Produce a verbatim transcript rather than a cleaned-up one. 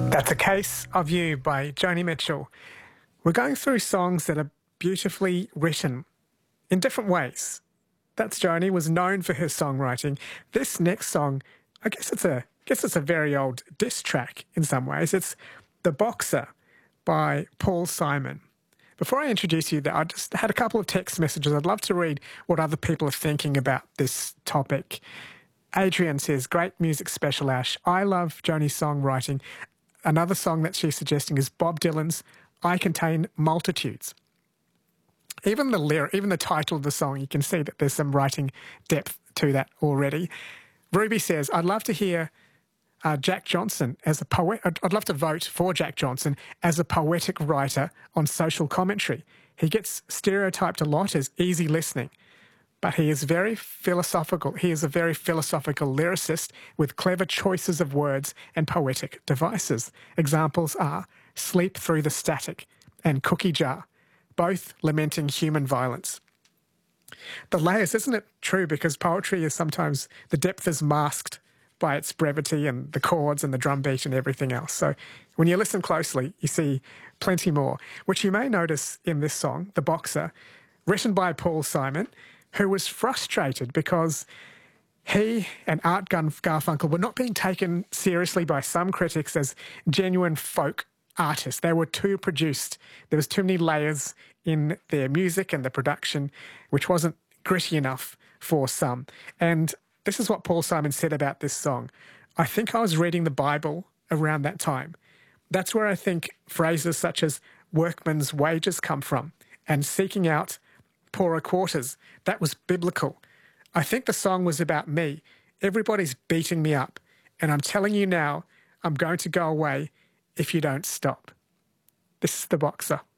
That's A Case of You by Joni Mitchell. We're going through songs that are beautifully written in different ways. That's Joni, was known for her songwriting. This next song, I guess it's a I guess it's a very old diss track in some ways. It's The Boxer by Paul Simon. Before I introduce you, I just had a couple of text messages. I'd love to read what other people are thinking about this topic. Adrian says, great music special, Ash. I love Joni's songwriting. Another song that she's suggesting is Bob Dylan's I Contain Multitudes. Even the lyric, even the title of the song, you can see that there's some writing depth to that already. Ruby says, I'd love to hear uh, Jack Johnson as a poet. I'd, I'd love to vote for Jack Johnson as a poetic writer on social commentary. He gets stereotyped a lot as easy listening, but he is very philosophical. He is a very philosophical lyricist with clever choices of words and poetic devices. Examples are Sleep Through the Static and Cookie Jar, both lamenting human violence. The layers, isn't it true? Because poetry is sometimes, the depth is masked by its brevity and the chords and the drum beat and everything else. So when you listen closely, you see plenty more, which you may notice in this song, The Boxer, written by Paul Simon, who was frustrated because he and Art Gun- Garfunkel were not being taken seriously by some critics as genuine folk artists. They were too produced. There was too many layers in their music and the production, which wasn't gritty enough for some. And this is what Paul Simon said about this song. I think I was reading the Bible around that time. That's where I think phrases such as workman's wages come from, and seeking out poorer quarters. That was biblical. I think the song was about me. Everybody's beating me up, and I'm telling you now, I'm going to go away if you don't stop. This is The Boxer.